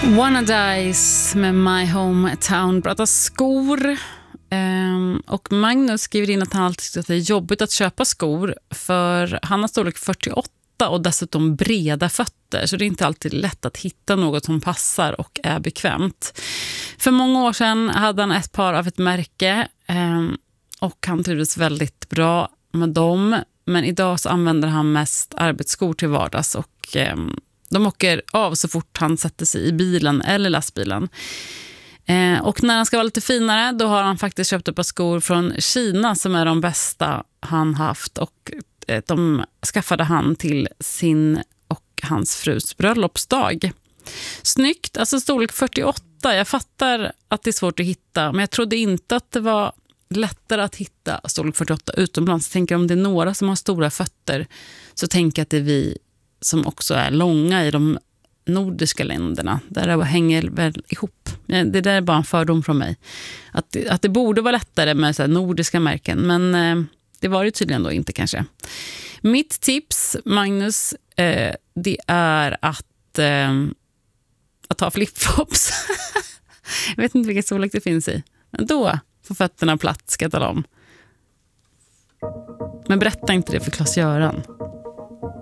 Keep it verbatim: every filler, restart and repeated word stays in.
Wannadies med My Hometown pratar skor. Um, och Magnus skriver in att han alltid tycker att det är jobbigt att köpa skor, för han har storlek fyrtioåtta och dessutom breda fötter, så det är inte alltid lätt att hitta något som passar och är bekvämt. För många år sedan hade han ett par av ett märke um, och han trivdes väldigt bra med dem, men idag så använder han mest arbetsskor till vardags och um, de åker av så fort han sätter sig i bilen eller lastbilen. Eh, och när han ska vara lite finare, då har han faktiskt köpt ett par skor från Kina som är de bästa han haft, och eh, de skaffade han till sin och hans frus bröllopsdag. Snyggt, alltså storlek fyrtioåtta. Jag fattar att det är svårt att hitta, men jag trodde inte att det var lättare att hitta storlek fyrtioåtta utomlands. Jag tänker om det är några som har stora fötter, så tänker jag att det är vi som också är långa i de nordiska länderna, där det hänger väl ihop. Det där är bara en fördom från mig. Att det, att det borde vara lättare med så här nordiska märken, men eh, det var det tydligen då inte kanske. Mitt tips, Magnus, eh, det är att, eh, att ha flipflops. Jag vet inte vilken storlek det finns i. Men då får fötterna plats, ska jag tala om. Men berätta inte det för Claes-Göran.